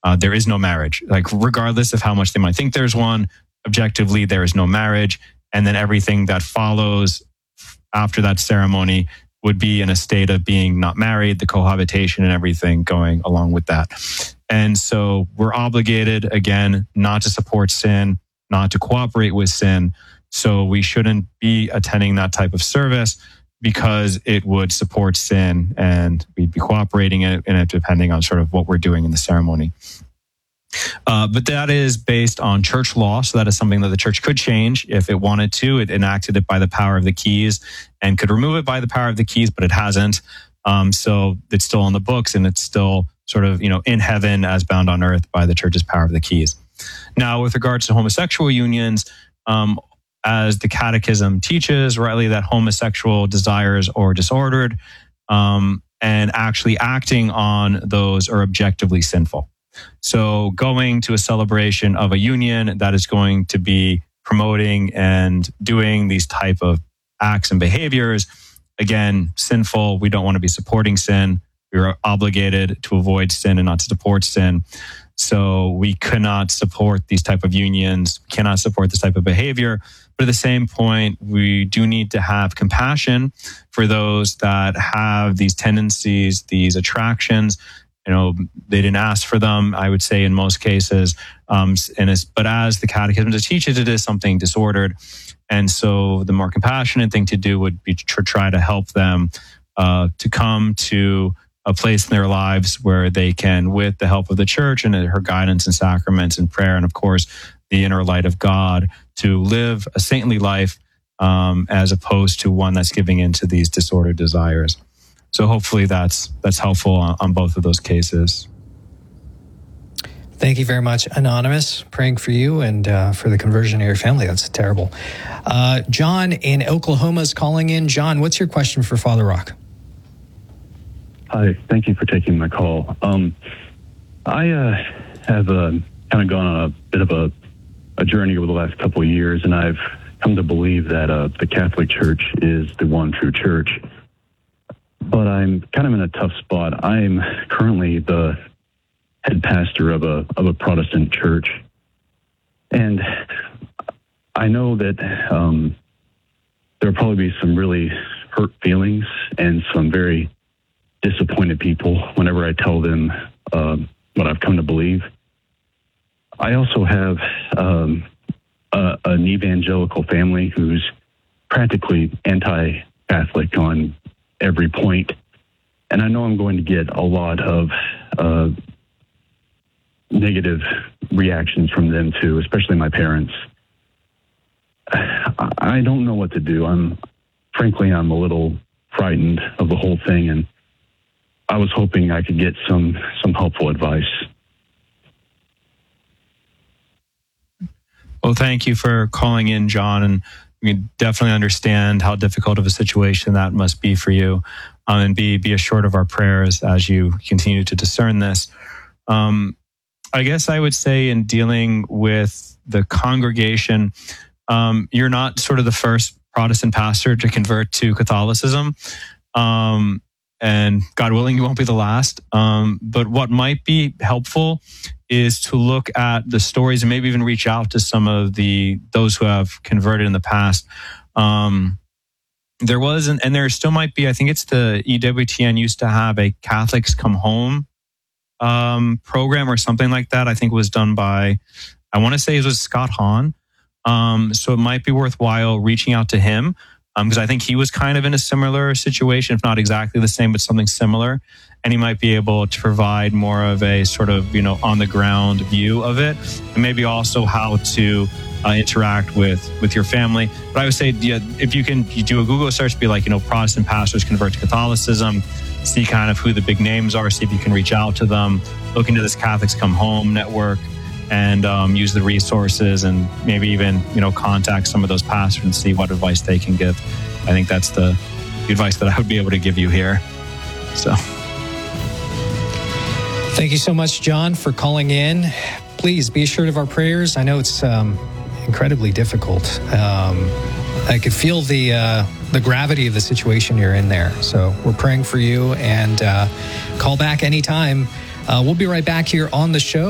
there is no marriage. Like, regardless of how much they might think there's one, objectively, there is no marriage. And then everything that follows after that ceremony would be in a state of being not married, the cohabitation and everything going along with that. And so we're obligated, again, not to support sin, not to cooperate with sin. So we shouldn't be attending that type of service because it would support sin, and we'd be cooperating in it depending on sort of what we're doing in the ceremony. But that is based on church law. So that is something that the church could change if it wanted to. It enacted it by the power of the keys and could remove it by the power of the keys, but it hasn't. So it's still on the books, and it's still sort of, in heaven as bound on earth by the church's power of the keys. Now, with regards to homosexual unions, as the Catechism teaches, rightly, that homosexual desires are disordered, and actually acting on those are objectively sinful. So going to a celebration of a union that is going to be promoting and doing these type of acts and behaviors, again, sinful. We don't want to be supporting sin. We are obligated to avoid sin and not to support sin. So we cannot support these type of unions, cannot support this type of behavior. But at the same point, we do need to have compassion for those that have these tendencies, these attractions. They didn't ask for them, I would say, in most cases. But as the Catechism teaches, it is something disordered. And so the more compassionate thing to do would be to try to help them to come to a place in their lives where they can, with the help of the church and her guidance and sacraments and prayer, and of course, the inner light of God, to live a saintly life as opposed to one that's giving into these disordered desires. So hopefully that's helpful on both of those cases. Thank you very much, Anonymous. Praying for you and for the conversion of your family. That's terrible. John in Oklahoma is calling in. John, what's your question for Father Rock? Hi, thank you for taking my call. I have kind of gone on a bit of a journey over the last couple of years, and I've come to believe that the Catholic Church is the one true church. But I'm kind of in a tough spot. I'm currently the head pastor of a Protestant church, and I know that there'll probably be some really hurt feelings and some very disappointed people whenever I tell them what I've come to believe. I also have an evangelical family who's practically anti-Catholic on every point. And I know I'm going to get a lot of negative reactions from them too, especially my parents. I don't know what to do. I'm a little frightened of the whole thing, and I was hoping I could get some helpful advice. Well, thank you for calling in, John, and we definitely understand how difficult of a situation that must be for you, and be assured of our prayers as you continue to discern this. I guess I would say, in dealing with the congregation, you're not sort of the first Protestant pastor to convert to Catholicism, and God willing, you won't be the last. But what might be helpful is to look at the stories and maybe even reach out to some of those who have converted in the past. There was, and there still might be, I think it's the EWTN used to have a Catholics Come Home program or something like that. I think it was done by, I want to say it was Scott Hahn. So it might be worthwhile reaching out to him, because I think he was kind of in a similar situation, if not exactly the same, but something similar. And he might be able to provide more of a sort of, on the ground view of it, and maybe also how to interact with your family. But I would say, if you do a Google search, be like, Protestant pastors convert to Catholicism, see kind of who the big names are, see if you can reach out to them, look into this Catholics Come Home network, and use the resources, and maybe even, contact some of those pastors and see what advice they can give. I think that's the advice that I would be able to give you here. So. Thank you so much, John, for calling in. Please be assured of our prayers. I know it's incredibly difficult. I could feel the gravity of the situation you're in there. So we're praying for you, and call back anytime. We'll be right back here on the show.